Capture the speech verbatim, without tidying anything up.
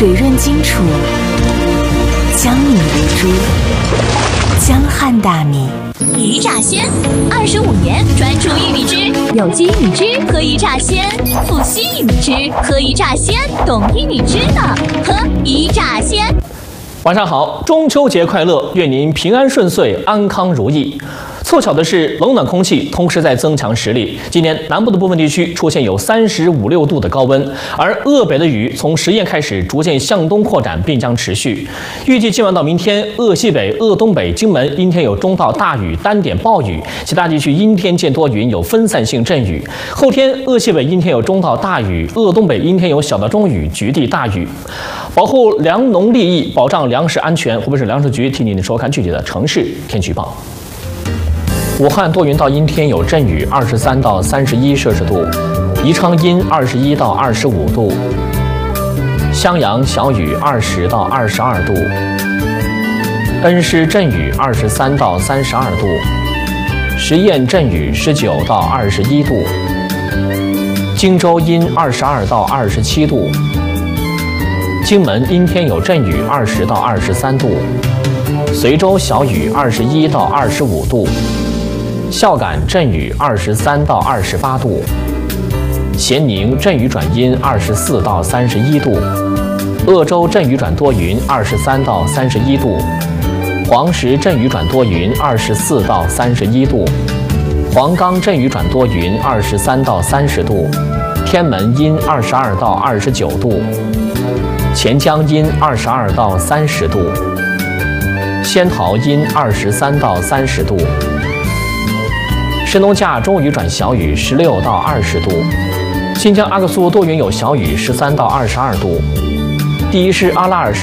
水润精楚，江米为珠，江汉大米。 一榨鲜，二十五年专注玉米汁，有机玉米汁喝一榨鲜，富硒玉米汁喝一榨鲜，懂玉米汁的喝一榨鲜。 晚上好，中秋节快乐，愿您平安顺遂，安康如意。凑巧的是，冷暖空气同时在增强实力。今年南部的部分地区出现有三十五六度的高温，而鄂北的雨从十夜开始逐渐向东扩展，并将持续。预计今晚到明天，鄂西北、鄂东北、荆门阴天有中到大雨，单点暴雨；其他地区阴天见多云，有分散性阵雨。后天，鄂西北阴天有中到大雨，鄂东北阴天有小到中雨，局地大雨。保护粮农利益，保障粮食安全。湖北省粮食局提醒您收看具体的城市天气预报。武汉多云到阴天有阵雨，二十三到三十一摄氏度；宜昌阴，二十一到二十五度；襄阳小雨，二十到二十二度；恩施阵雨，二十三到三十二度；十堰阵雨，十九到二十一度；荆州阴，二十二到二十七度；荆门阴天有阵雨，二十到二十三度；随州小雨，二十一到二十五度；孝感阵雨，二十三到二十八度；咸宁阵雨转阴，二十四到三十一度；鄂州阵雨转多云，二十三到三十一度；黄石阵雨转多云，二十四到三十一度；黄冈阵雨转多云，二十三到三十度；天门阴，二十二到二十九度；钱江阴，二十二到三十度；仙桃阴，二十三到三十度；神农架中雨转小雨，十六到二十度；新疆阿克苏多云有小雨，十三到二十二度；第一师阿拉尔市